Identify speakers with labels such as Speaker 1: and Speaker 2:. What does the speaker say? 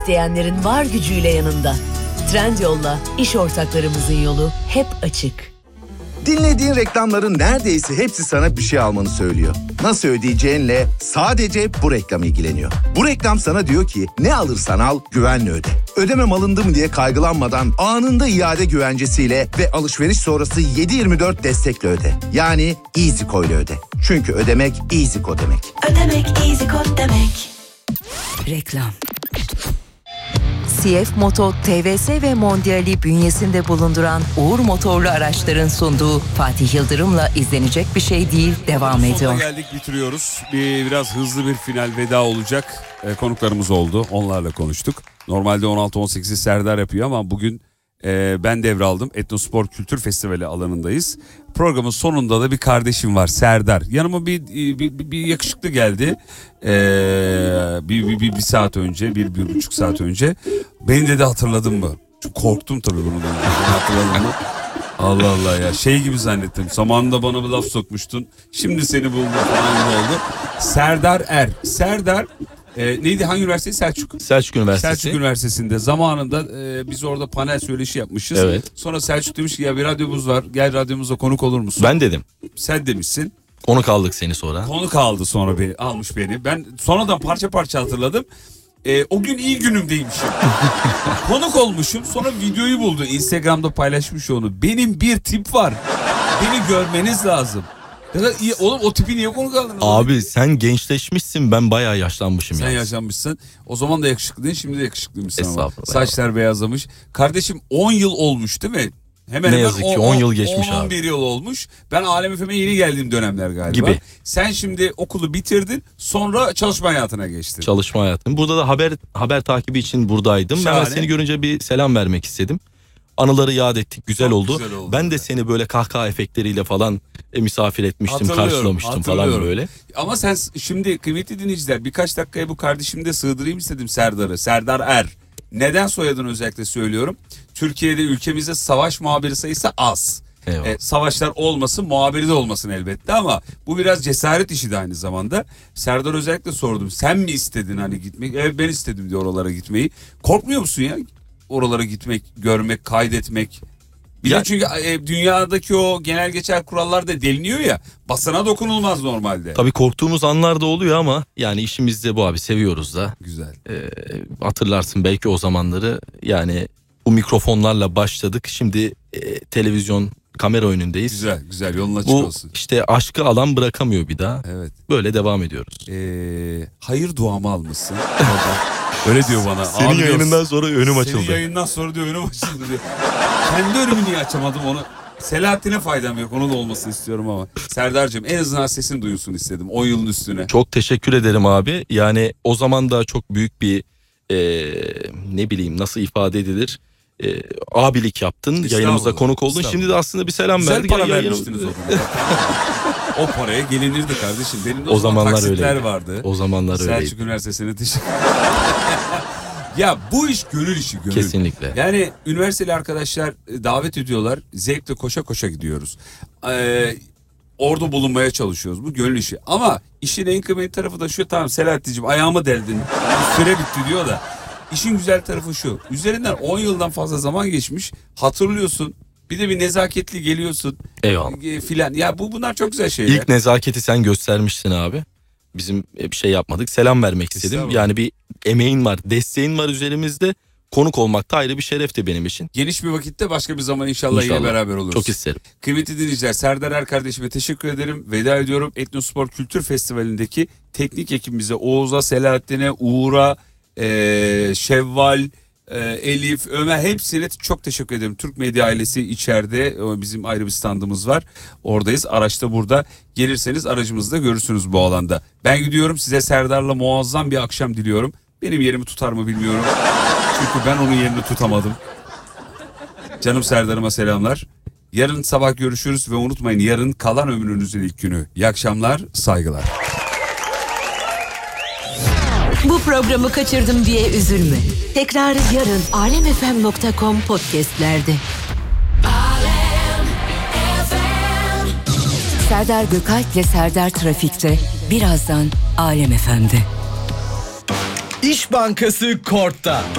Speaker 1: İsteyenlerin var gücüyle yanında. Trendyol'la iş ortaklarımızın yolu hep açık.
Speaker 2: Dinlediğin reklamların neredeyse hepsi sana bir şey almanı söylüyor. Nasıl ödeyeceğinle sadece bu reklam ilgileniyor. Bu reklam sana diyor ki ne alırsan al güvenle öde. Ödemem alındı mı diye kaygılanmadan anında iade güvencesiyle ve alışveriş sonrası 7/24 destekle öde. Yani EasyCo ile öde. Çünkü ödemek EasyCo demek.
Speaker 3: Ödemek EasyCo demek.
Speaker 1: Reklam. CF Moto, TVS ve Mondial'i bünyesinde bulunduran Uğur Motorlu Araçların sunduğu Fatih Yıldırım'la izlenecek bir şey değil devam ediyor.
Speaker 4: Sonuna geldik, bitiriyoruz. Biraz hızlı bir final veda olacak. Konuklarımız oldu. Onlarla konuştuk. Normalde 16-18'i Serdar yapıyor ama bugün ben devraldım. Etnospor Kültür Festivali alanındayız. Programın sonunda da bir kardeşim var, Serdar. Yanıma bir yakışıklı geldi. Bir saat önce, bir buçuk saat önce. Beni dedi hatırladın mı? Çok korktum tabii bunu. Hatırladın mı? Allah Allah ya, şey gibi zannettim. Zamanında bana bir laf sokmuştun. Şimdi seni buldum falan gibi oldu. Serdar Er. Serdar neydi, hangi üniversite?
Speaker 5: Selçuk Üniversitesi.
Speaker 4: Selçuk Üniversitesi'nde zamanında biz orada panel söyleşi yapmışız.
Speaker 5: Evet.
Speaker 4: Sonra Selçuk demiş ki ya bir radyomuz var, gel radyomuza konuk olur musun?
Speaker 5: Ben dedim.
Speaker 4: Sen demişsin.
Speaker 5: Konuk aldık seni sonra.
Speaker 4: Konuk aldı sonra almış beni. Ben sonradan parça parça hatırladım. O gün iyi günümdeymişim. Konuk olmuşum, sonra videoyu buldu. Instagram'da paylaşmış onu. Benim bir tip var. Beni görmeniz lazım. Ya da iyi, oğlum o tipi niye konuk aldın?
Speaker 5: Abi sen gençleşmişsin, ben bayağı yaşlanmışım.
Speaker 4: Sen
Speaker 5: yani.
Speaker 4: Yaşlanmışsın. O zaman da yakışıklıydın, şimdi de yakışıklıymışsın ama.
Speaker 5: Estağfurullah.
Speaker 4: Saçlar beyazlamış. Kardeşim 10 yıl olmuş değil mi? Hemen
Speaker 5: ne yazık ki 10 yıl geçmiş abi.
Speaker 4: 11 yıl olmuş. Ben Alem FM'e yeni geldiğim dönemler galiba.
Speaker 5: Gibi.
Speaker 4: Sen şimdi okulu bitirdin, sonra çalışma hayatına geçtin.
Speaker 5: Çalışma hayatım. Burada da haber takibi için buradaydım.
Speaker 4: Şahane.
Speaker 5: Ben seni görünce bir selam vermek istedim. Anıları yad ettik, güzel oldu.
Speaker 4: Güzel oldu.
Speaker 5: Ben de seni böyle kahkaha efektleriyle falan misafir etmiştim, karşılamıştım falan böyle.
Speaker 4: Ama sen şimdi kıymetli dinleyiciler, birkaç dakikaya bu kardeşimi de sığdırayım istedim Serdar'ı. Serdar Er. Neden soyadını özellikle söylüyorum? Türkiye'de, ülkemizde savaş muhabiri sayısı az. Savaşlar olmasın, muhabiri de olmasın elbette ama bu biraz cesaret işi de aynı zamanda. Serdar özellikle sordum. Sen mi istedin hani gitmek? Evet, ben istedim diyor oralara gitmeyi. Korkmuyor musun ya? Oralara gitmek, görmek, kaydetmek. Bir de çünkü dünyadaki o genel geçer kurallar da deliniyor ya. Basına dokunulmaz normalde.
Speaker 5: Tabii korktuğumuz anlar da oluyor ama yani işimizde bu abi, seviyoruz da.
Speaker 4: Güzel.
Speaker 5: Hatırlarsın belki o zamanları, yani bu mikrofonlarla başladık. Şimdi televizyon, kamera önündeyiz.
Speaker 4: Güzel güzel, yolun açık
Speaker 5: bu,
Speaker 4: olsun.
Speaker 5: Bu işte aşkı alan bırakamıyor bir daha.
Speaker 4: Evet.
Speaker 5: Böyle devam ediyoruz.
Speaker 4: Hayır duamı almışsın. Öyle diyor bana.
Speaker 5: Senin
Speaker 4: abi
Speaker 5: yayınından
Speaker 4: diyor,
Speaker 5: sonra önüm açıldı.
Speaker 4: Senin yayından sonra diyor önüm açıldı diyor. Kendi önümü niye açamadım onu? Selahattin'e faydam yok, onun da olmasını istiyorum ama. Serdar'cığım en azından sesini duyulsun istedim 10 yılın üstüne.
Speaker 5: Çok teşekkür ederim abi. Yani o zaman da çok büyük bir ne bileyim nasıl ifade edilir, abilik yaptın, yayınımıza konuk oldun. Şimdi de aslında bir selam
Speaker 4: güzel
Speaker 5: verdik.
Speaker 4: Güzel para vermiştiniz o zaman. O paraya gelinirdi kardeşim. Benim de o
Speaker 5: zamanlar
Speaker 4: taksitler
Speaker 5: öyleydi.
Speaker 4: Vardı.
Speaker 5: O zamanlar öyleydi.
Speaker 4: Selçuk Üniversitesi'ne teşekkür Ya bu iş gönül işi, gönül.
Speaker 5: Kesinlikle.
Speaker 4: Yani üniversiteli arkadaşlar davet ediyorlar. Zevkle koşa koşa gidiyoruz. Orada bulunmaya çalışıyoruz. Bu gönül işi. Ama işin en kıymetli tarafı da şu. Tamam Selahattin'cim ayağımı deldin. Süre bitti diyor da. İşin güzel tarafı şu. Üzerinden 10 yıldan fazla zaman geçmiş. Hatırlıyorsun. Bir de bir nezaketli geliyorsun.
Speaker 5: Eyvallah.
Speaker 4: Filan. Ya bunlar çok güzel şeyler.
Speaker 5: İlk nezaketi sen göstermiştin abi. Bizim bir şey yapmadık. Selam vermek istedim. Yani bir emeğin var, desteğin var üzerimizde. Konuk olmak da ayrı bir şerefti benim için. Geniş bir vakitte başka bir zaman inşallah yine beraber oluruz. Çok isterim. Kıymetli dinleyiciler, Serdar Er kardeşime teşekkür ederim. Veda ediyorum. Etnospor Kültür Festivali'ndeki teknik ekibimize, Oğuz'a, Selahattin'e, Uğur'a, Şevval, Elif, Ömer, hepsine çok teşekkür ederim. Türk Medya ailesi içeride, bizim ayrı bir standımız var. Oradayız. Araçta burada. Gelirseniz aracımızda görürsünüz bu alanda. Ben gidiyorum. Size Serdar'la muazzam bir akşam diliyorum. Benim yerimi tutar mı bilmiyorum. Çünkü ben onun yerini tutamadım. Canım Serdar'ıma selamlar. Yarın sabah görüşürüz ve unutmayın, yarın kalan ömrünüzün ilk günü. İyi akşamlar, saygılar.
Speaker 1: Bu programı kaçırdım diye üzülme. Tekrarı yarın alemfm.com podcastlerde. Serdar Gökalp ile Serdar Trafik'te birazdan Alem FM'de.
Speaker 6: İş Bankası Kort'ta.